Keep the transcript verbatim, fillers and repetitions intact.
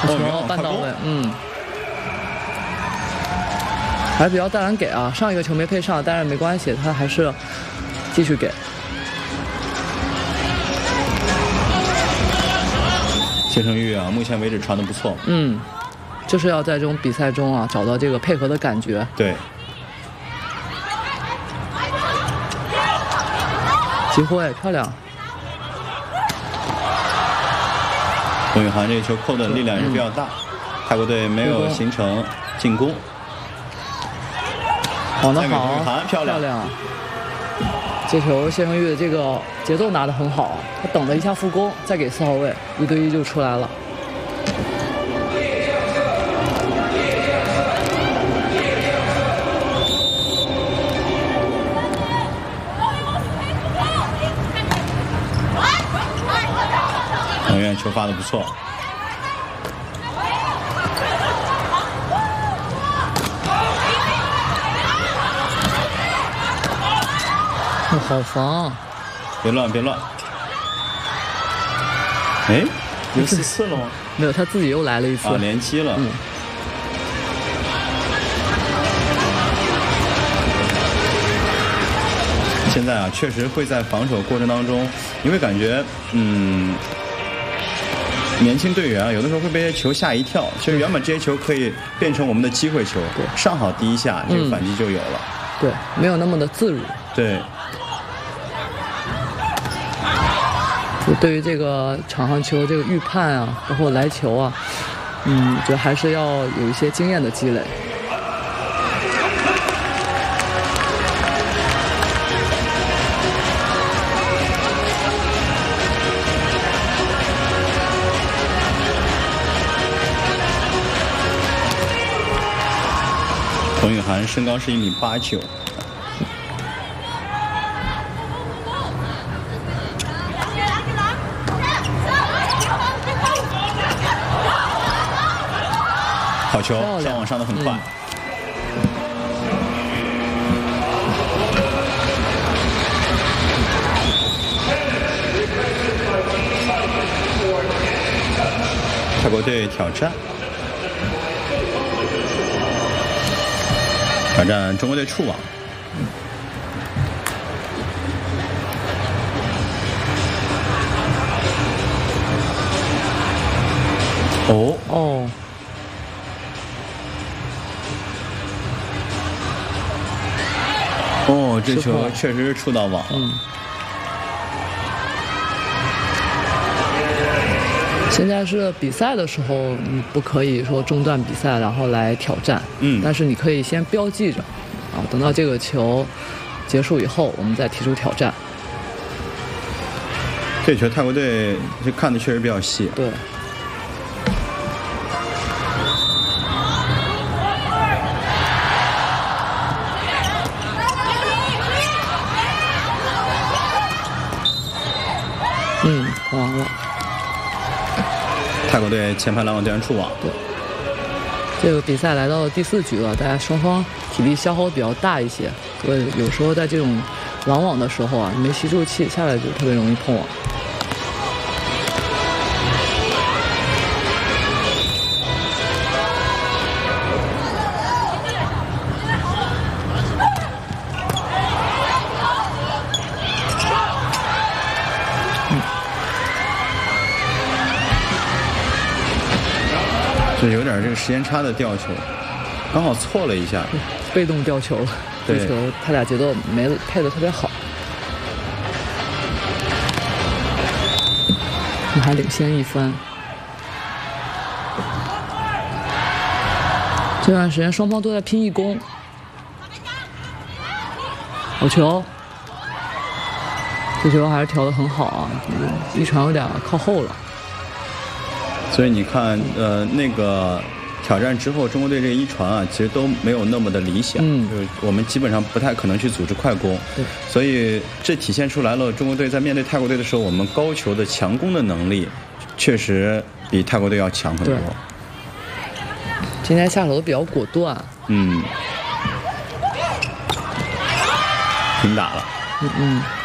球半到位，嗯，还是比较大胆给啊。上一个球没配上，但是没关系，他还是继续给。 谢成玉啊，目前为止传的不错。 嗯，就是要在这种比赛中啊，找到这个配合的感觉。 对。 机会漂亮。 董宇涵这个球扣的力量也是比较大，嗯、泰国队没有形成进攻。 晃得好， 漂亮。 漂亮这球谢成玉的这个节奏拿得很好，他等了一下副攻，再给四号位，一对一就出来了。 彭院球发的不错。 好防！ 别乱，别乱！哎，有四次了吗？ 没有，他自己又来了一次。 啊，连击了。嗯。现在啊，确实会在防守过程当中，你会感觉，嗯，年轻队员啊，有的时候会被这些球吓一跳。其实原本这些球可以变成我们的机会球，上好第一下，这个反击就有了。 对，没有那么的自如。 对。 对于这个场上球这个预判啊，包括来球啊，嗯，觉得还是要有一些经验的积累。 董宇涵身高是一米八九。好球，上网上的很快。泰国队挑战，挑战中国队触网。哦哦。 哦，这球确实是触到网了。 嗯。现在是比赛的时候，你不可以说中断比赛然后来挑战。 嗯。 但是你可以先标记着，啊，等到这个球结束以后，我们再提出挑战。 这球泰国队这看的确实比较细。 对。嗯，完了。 泰国队前排拦网队员触网。 对，这个比赛来到了第四局了，大家双方体力消耗比较大一些，所以有时候在这种拦网的时候啊，没吸住气，下来就特别容易碰网。 就有点这个时间差的吊球，刚好错了一下， 被动吊球，这球他俩节奏没配的特别好，你还领先一分。这段时间双方都在拼一攻，好球，这球还是调得很好啊，一传有点靠后了。 所以你看，呃，那个挑战之后，中国队这一传啊，其实都没有那么的理想。 嗯， 就是我们基本上不太可能去组织快攻。 对。所以这体现出来了，中国队在面对泰国队的时候，我们高球的强攻的能力，确实比泰国队要强很多。 今天下手都比较果断。 嗯。平打了。 嗯嗯。